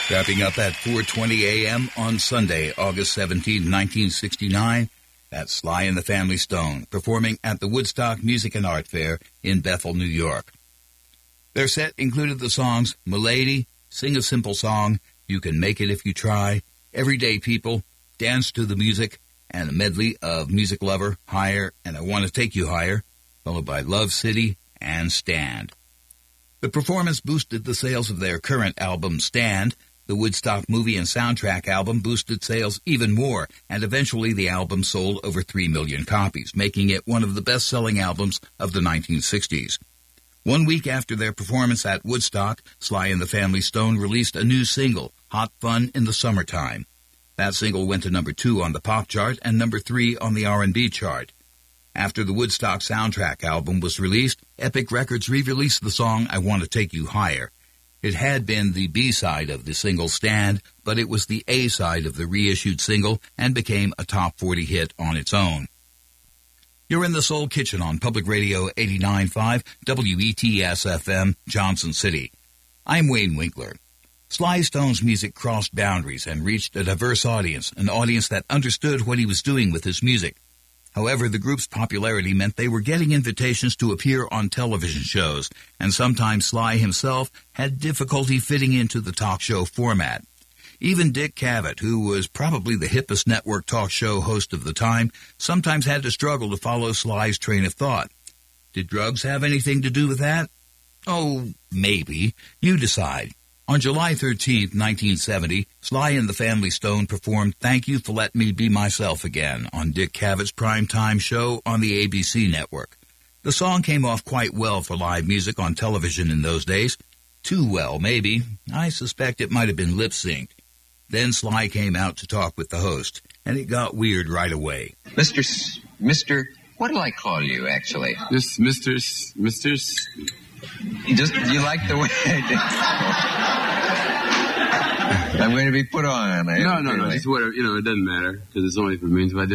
Wrapping up at 4:20 a.m. on Sunday, August 17, 1969, that's Sly and the Family Stone, performing at the Woodstock Music and Art Fair in Bethel, New York. Their set included the songs "M'Lady," "Sing a Simple Song," "You Can Make It If You Try," "Everyday People," "Dance to the Music," and a medley of "Music Lover," "Higher," and "I Want to Take You Higher," followed by "Love City" and "Stand." The performance boosted the sales of their current album, "Stand." The Woodstock movie and soundtrack album boosted sales even more, and eventually the album sold over 3 million copies, making it one of the best-selling albums of the 1960s. 1 week after their performance at Woodstock, Sly and the Family Stone released a new single, "Hot Fun in the Summertime." That single went to number 2 on the pop chart and number 3 on the R&B chart. After the Woodstock soundtrack album was released, Epic Records re-released the song "I Want to Take You Higher." It had been the B-side of the single "Stand," but it was the A-side of the reissued single and became a top 40 hit on its own. You're in the Soul Kitchen on Public Radio 89.5 WETS-FM, Johnson City. I'm Wayne Winkler. Sly Stone's music crossed boundaries and reached a diverse audience, an audience that understood what he was doing with his music. However, the group's popularity meant they were getting invitations to appear on television shows, and sometimes Sly himself had difficulty fitting into the talk show format. Even Dick Cavett, who was probably the hippest network talk show host of the time, sometimes had to struggle to follow Sly's train of thought. Did drugs have anything to do with that? Oh, maybe. You decide. On July 13, 1970, Sly and the Family Stone performed "Thank You for Letting Me Be Myself Again" on Dick Cavett's primetime show on the ABC network. The song came off quite well for live music on television in those days. Too well, maybe. I suspect it might have been lip-synced. Then Sly came out to talk with the host, and it got weird right away. Mr. What do I call you, actually? Just Mr. You like the way I did? I'm going to be put on. No, just whatever. It doesn't matter, because it's only for me. If I did